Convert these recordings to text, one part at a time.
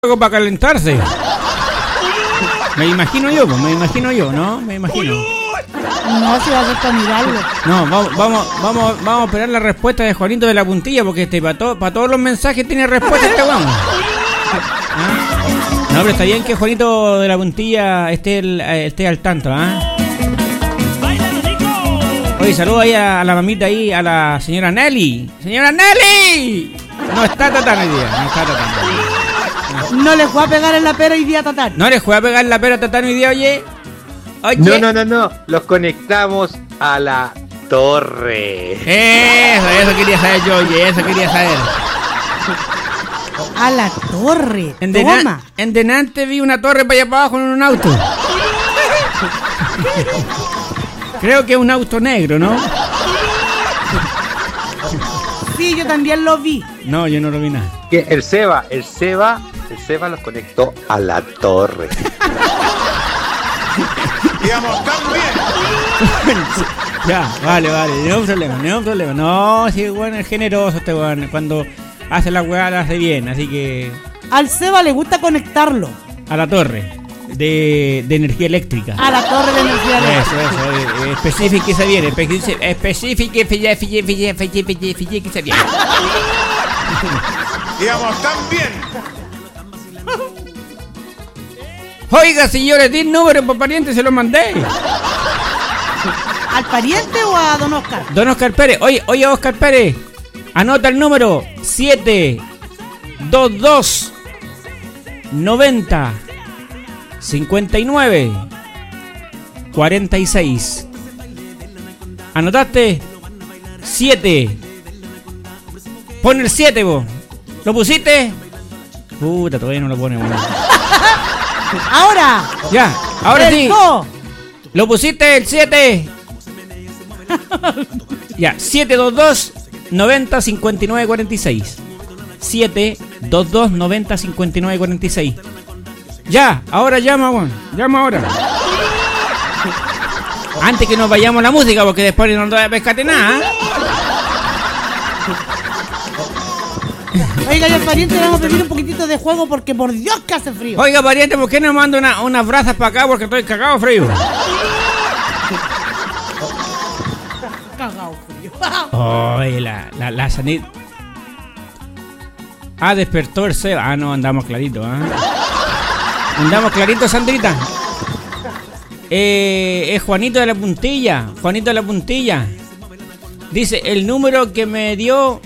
algo para calentarse. Me imagino yo, ¿no? Me imagino. No, si va a ser para mirarlo. No, vamos a esperar la respuesta de Juanito de la Puntilla, porque para todos los mensajes tiene respuesta este weón. ¿Ah? No, pero está bien que Juanito de la Puntilla esté al tanto, ¿ah? Oye, saludo ahí a la mamita ahí, a la señora Nelly. ¡Señora Nelly! No está Tatán hoy día, No le fue a pegar en la pera hoy día a Tatán. ¿No le fue a pegar en la pera a Tatán hoy día, oye? No. Los conectamos a la torre. Eso quería saber yo, oye, eso quería saber. A la torre. Toma. En delante vi una torre para allá para abajo en un auto. Creo que es un auto negro, ¿no? Sí, yo también lo vi. No, yo no lo vi nada. El Seba los conectó a la torre. Digamos, también. Ya, vale, no hay problema. No, sí, bueno, es generoso este weón. Cuando hace la weá, la hace bien, así que... Al Seba le gusta conectarlo. A la torre de energía eléctrica. A la torre de energía eléctrica. Eso. Específica se viene. Específica que se viene. Digamos, también. Oiga, señores, 10 números para parientes se los mandé. ¿Al pariente o a don Oscar? Don Oscar Pérez. Oye, Oscar Pérez. Anota el número 722 90 59 46. ¿Anotaste? 7. Pon el 7 vos. ¿Lo pusiste? Puta, todavía no lo pone, bueno. Ahora. Ya, ahora sí. No. ¿Lo pusiste el 7? Ya, 722 90 59 46. 722 90 59 46. Ya, ahora llama, Juan. Llama ahora. Antes que nos vayamos a la música, porque después no te pescate nada. Oiga, ya pariente, le vamos a pedir un poquitito de juego porque por Dios que hace frío. Oiga, pariente, ¿por qué no mando unas brazas para acá? Porque estoy cagado frío. Cagado frío. Oye, la sanit. Despertó el Seba. No, andamos clarito, Andamos clarito, Sandrita. Es Juanito de la Puntilla. Dice, el número que me dio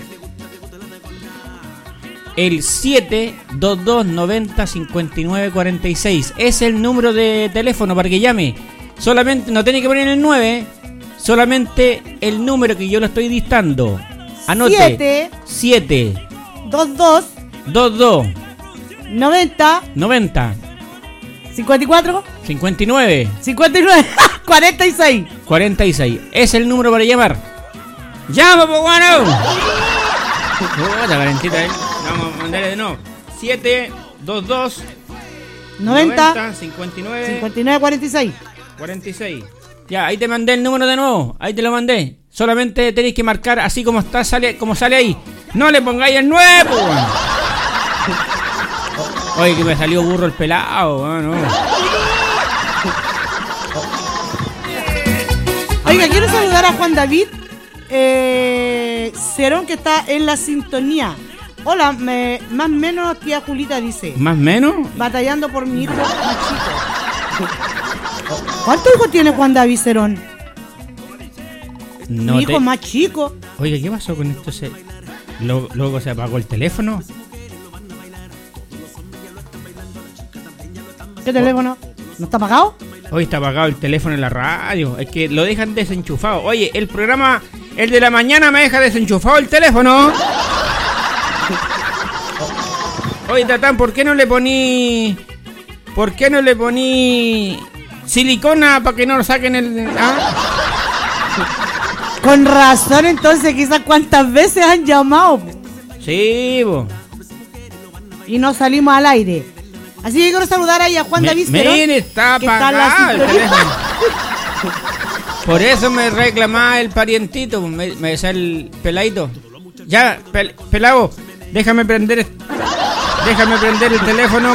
el 722 90 59 46. Es el número de teléfono para que llame. Solamente, no tiene que poner el 9. Solamente el número que yo lo estoy dictando. Anote. 7 22 90 54 59 46. Es el número para llamar. ¡Llama, po, guano! Valentita, vamos a mandarle de nuevo. 722 90 59 46. Ya, ahí te mandé el número de nuevo. Ahí te lo mandé. Solamente tenéis que marcar así como está, como sale ahí. No le pongáis el 9, po. Oye, que me salió burro el pelado, no. Oiga, quiero saludar a Juan David Cerón, que está en la sintonía. Hola, más o menos tía Julita dice. ¿Más o menos? Batallando por mi hijo más chico. ¿Cuántos hijos tiene Juan David Cerón? No, mi hijo más chico. Oiga, ¿qué pasó con esto? Luego se apagó el teléfono. ¿Qué teléfono? ¿No está apagado? Hoy está apagado el teléfono en la radio. Es que lo dejan desenchufado. Oye, el programa, el de la mañana, me deja desenchufado el teléfono. Oye, Tatán, ¿por qué no le poní silicona para que no lo saquen el... Con razón, entonces, quizás cuántas veces han llamado. Sí, bo. Y no salimos al aire. Así que quiero saludar ahí a Juan David Cerón, está apagado el teléfono. Por eso me reclamaba el parientito, me decía el peladito. Ya, pelado, déjame prender Déjame prender el teléfono.